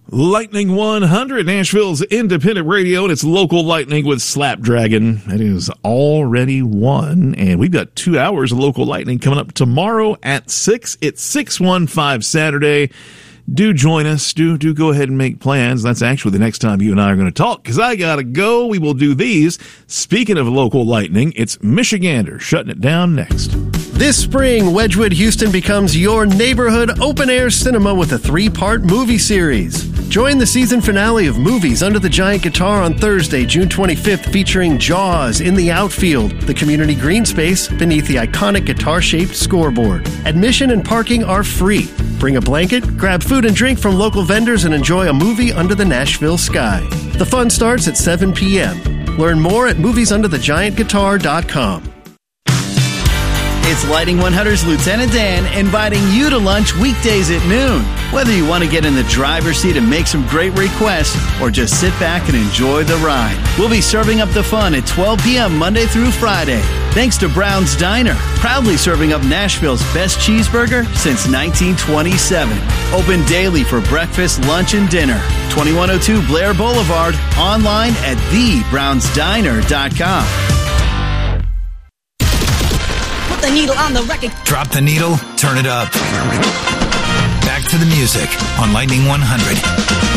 Lightning 100, Nashville's independent radio, and it's local lightning with Slapdragon. That is already won, and we've got 2 hours of local lightning coming up tomorrow at 6. It's 615 Saturday. Do join us. Do go ahead and make plans. That's actually the next time you and I are going to talk, because I got to go. We will do these. Speaking of local lightning, it's Michigander shutting it down next. This spring, Wedgwood Houston becomes your neighborhood open-air cinema with a 3-part movie series. Join the season finale of Movies Under the Giant Guitar on Thursday, June 25th, featuring Jaws in the outfield, the community green space beneath the iconic guitar-shaped scoreboard. Admission and parking are free. Bring a blanket, grab food and drink from local vendors, and enjoy a movie under the Nashville sky. The fun starts at 7 p.m. Learn more at moviesunderthegiantguitar.com. It's Lighting 100's Lieutenant Dan inviting you to lunch weekdays at noon. Whether you want to get in the driver's seat and make some great requests or just sit back and enjoy the ride, we'll be serving up the fun at 12 p.m. Monday through Friday. Thanks to Brown's Diner, proudly serving up Nashville's best cheeseburger since 1927. Open daily for breakfast, lunch, and dinner. 2102 Blair Boulevard, online at thebrownsdiner.com. The needle on the record. Drop the needle, turn it up. Back to the music on Lightning 100.